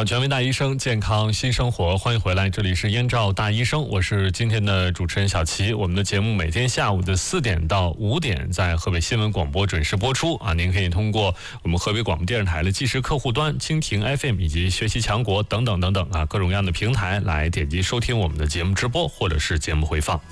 到权威大医生健康新生活，欢迎回来，这里是燕赵大医生，我是今天的主持人小齐。我们的节目每天下午的4点到5点在河北新闻广播准时播出啊，您可以通过我们河北广播电视台的即时客户端、蜻蜓 FM 以及学习强国等等等等啊各种各样的平台来点击收听我们的节目直播或者是节目回放。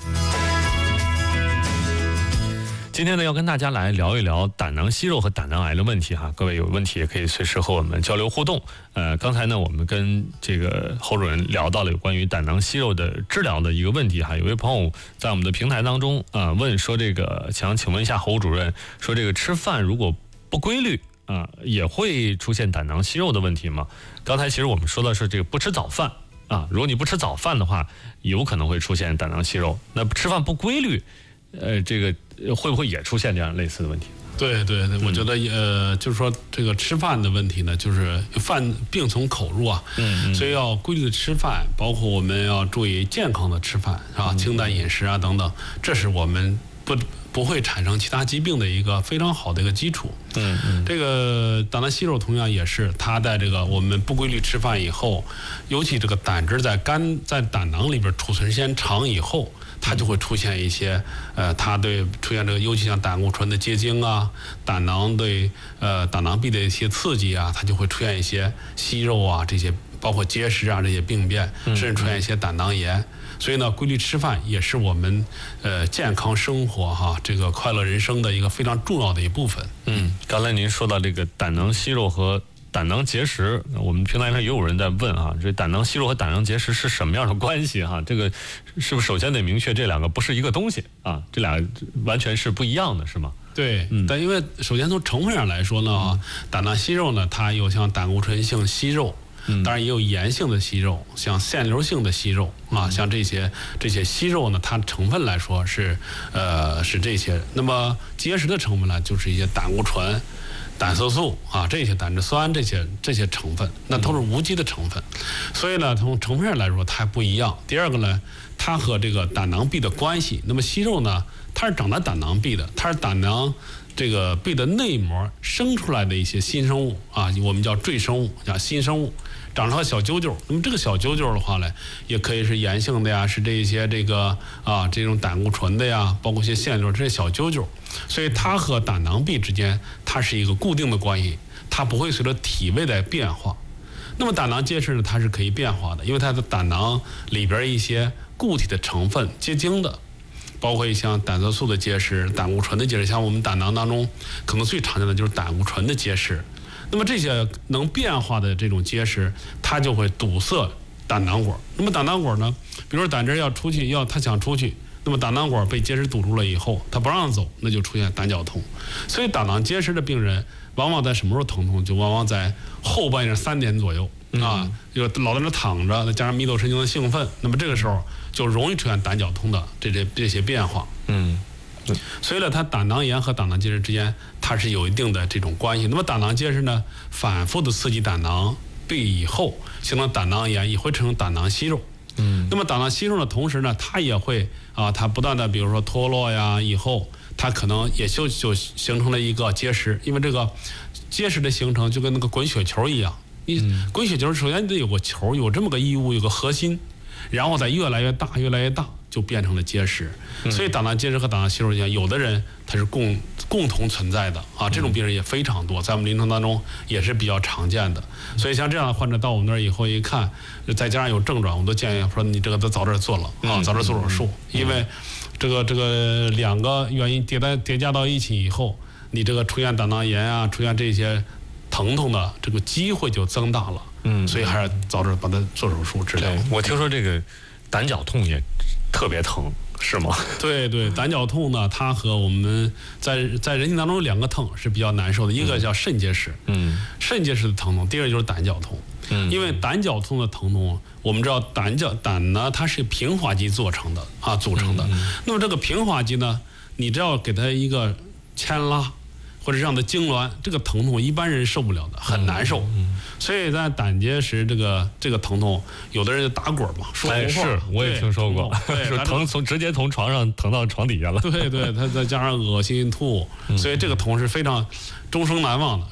今天呢，要跟大家来聊一聊胆囊息肉和胆囊癌的问题哈。各位有问题也可以随时和我们交流互动。刚才呢，我们跟这个侯主任聊到了有关于胆囊息肉的治疗的一个问题哈。有位朋友在我们的平台当中问说，这个想请问一下侯主任，说这个吃饭如果不规律也会出现胆囊息肉的问题吗？刚才其实我们说的是这个不吃早饭如果你不吃早饭的话，有可能会出现胆囊息肉。那吃饭不规律，这个会不会也出现这样类似的问题？ 对，我觉得就是说这个吃饭的问题呢，就是饭病从口入啊，所以要规律的吃饭，包括我们要注意健康的吃饭清淡饮食等等，这是我们不会产生其他疾病的一个非常好的一个基础。这个胆囊息肉同样也是，它在这个我们不规律吃饭以后，尤其这个胆汁在胆囊里边储存时间长以后，它就会出现一些它对出现这个，尤其像胆固醇的结晶胆囊对胆囊壁的一些刺激它就会出现一些息肉这些，包括结石这些病变，甚至出现一些胆囊炎。所以呢，规律吃饭也是我们健康生活这个快乐人生的一个非常重要的一部分。 刚才您说到这个胆囊息肉和胆囊结石，我们平台上也有人在问这胆囊息肉和胆囊结石是什么样的关系这个是不是首先得明确这两个不是一个东西这俩完全是不一样的，是吗？ 对，但因为首先从成分上来说呢胆囊息肉呢，它有像胆固醇性息肉，当然也有炎性的息肉，像腺瘤性的息肉像这些息肉呢，它成分来说是这些。那么结石的成分呢，就是一些胆固醇、胆色素这些胆汁酸这些成分，那都是无机的成分。所以呢，从成分上来说它还不一样。第二个呢，它和这个胆囊壁的关系。那么息肉呢，它是长在胆囊壁的，它是胆囊这个壁的内膜生出来的一些新生物我们叫赘生物，叫新生物，长成了小揪揪。那么这个小揪揪的话呢，也可以是炎性的是这些这种胆固醇的包括一些腺瘤这些小揪揪。所以它和胆囊壁之间它是一个固定的关系，它不会随着体位的变化。那么胆囊结石呢，它是可以变化的，因为它的胆囊里边一些固体的成分结晶的，包括像胆色素的结石、胆固醇的结石，像我们胆囊当中可能最常见的就是胆固醇的结石。那么这些能变化的这种结石，它就会堵塞胆囊管。那么胆囊管呢，比如说胆汁要出去，它想出去，那么胆囊管被结石堵住了以后，它不让走，那就出现胆绞痛。所以胆囊结石的病人往往在什么时候疼痛？就往往在后半夜3点左右就老在那躺着，再加上迷走神经的兴奋，那么这个时候就容易出现胆绞痛的这些变化。所以呢，它胆囊炎和胆囊结石之间它是有一定的这种关系。那么胆囊结石呢，反复的刺激胆囊壁以后，形成胆囊炎，也会产生胆囊息肉。那么胆囊息肉的同时呢，它也会它不断的比如说脱落以后，它可能也就形成了一个结石。因为这个结石的形成就跟那个滚雪球一样，滚雪球首先得有个球，有这么个异物，有个核心，然后再越来越大越来越大，就变成了结石。所以胆囊结石和胆囊息肉一样，有的人它是共同存在的这种病人也非常多，在我们临床当中也是比较常见的。所以像这样的患者到我们那儿以后一看，再加上有症状，我都建议说你这个都早点做了早点做手术。因为这个两个原因叠加到一起以后，你这个出现胆囊炎出现这些疼痛的这个机会就增大了。所以还是早点把它做手术治疗。 我听说这个胆绞痛也特别疼，是吗？ 对，胆绞痛呢，它和我们在人体当中有2个疼是比较难受的，一个叫肾结石，肾结石的疼痛，第二个就是胆绞痛。因为胆绞痛的疼痛，我们知道胆呢，它是平滑肌组成的。那么这个平滑肌呢，你只要给它一个牵拉，或者让它痉挛，这个疼痛一般人受不了的，很难受。所以在胆结石这个疼痛，有的人就打滚嘛，说胡话。 是，我也听说过，说疼直接从床上疼到床底下了。 对，它再加上恶心吐，所以这个疼是非常终生难忘的。